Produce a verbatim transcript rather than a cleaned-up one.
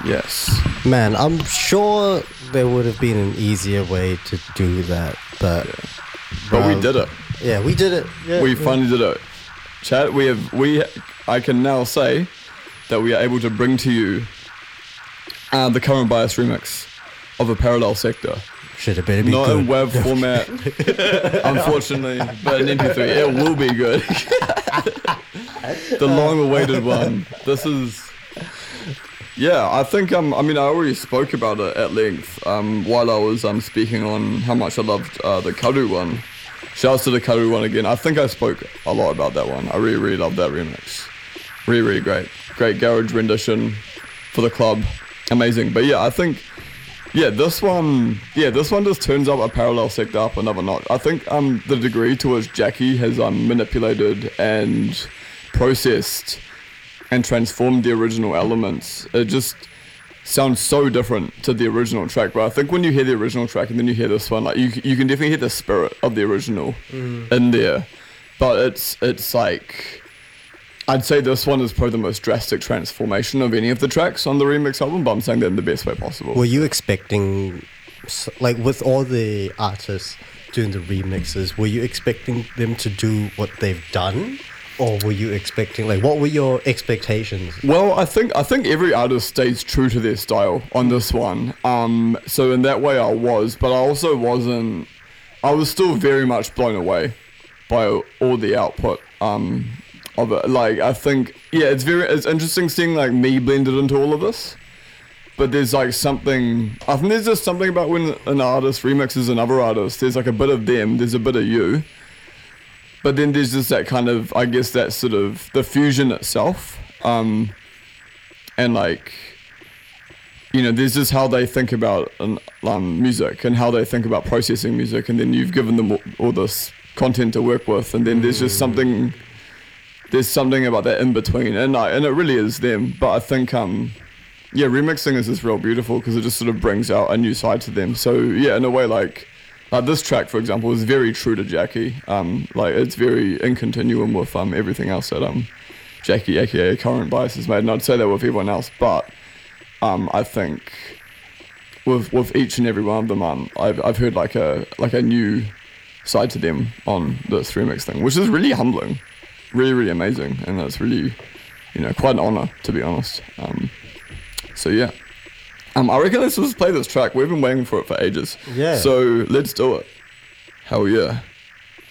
Yes. Man, I'm sure there would have been an easier way to do that, but Yeah. But we um, did it. Yeah, we did it. Yeah, We yeah. finally did it. Chad, we have we I can now say that we are able to bring to you uh, the Current Bias remix of A Parallel Sector. Should have better be Not good. in WAV format, unfortunately, but in M P three. It will be good. The long-awaited one. This is... Yeah, I think, um, I mean, I already spoke about it at length um, while I was um, speaking on how much I loved uh, the Karu one. Shouts to the Karu one again. I think I spoke a lot about that one. I really, really love that remix. Really, really great. Great garage rendition for the club. Amazing. But yeah, I think, yeah, this one, yeah, this one just turns up A Parallel Sector up another notch. I think um, the degree to which Jackie has um, manipulated and processed and transformed the original elements, it just sounds so different to the original track. But I think when you hear the original track and then you hear this one, like you you can definitely hear the spirit of the original mm. in there. But it's it's like, I'd say this one is probably the most drastic transformation of any of the tracks on the remix album, but I'm saying that in the best way possible. Were you expecting, like with all the artists doing the remixes, were you expecting them to do what they've done? Or were you expecting, like, what were your expectations? Well, I think I think every artist stays true to their style on this one. Um, so in that way I was, but I also wasn't, I was still very much blown away by all the output um, of it. Like, I think, yeah, it's very, it's interesting seeing, like, me blended into all of this. But there's, like, something, I think there's just something about when an artist remixes another artist, there's, like, a bit of them, there's a bit of you. But then there's just that kind of, I guess, that sort of, the fusion itself. Um, and like, you know, there's just how they think about um, music and how they think about processing music. And then you've given them all, all this content to work with. And then there's just something, there's something about that in between. And, I, and it really is them. But I think, um, yeah, remixing is just real beautiful because it just sort of brings out a new side to them. So yeah, in a way, like, Like this track, for example, is very true to Jackie. Um, like it's very in continuum with um, everything else that um, Jackie, aka Current Bias, has made. And I'd say that with everyone else, but um, I think with with each and every one of them, um, I've I've heard like a like a new side to them on this remix thing, which is really humbling, really really amazing, and it's really, you know, quite an honor to be honest. Um, so yeah. Um, I reckon let's just play this track. We've been waiting for it for ages. Yeah. So let's do it. Hell yeah.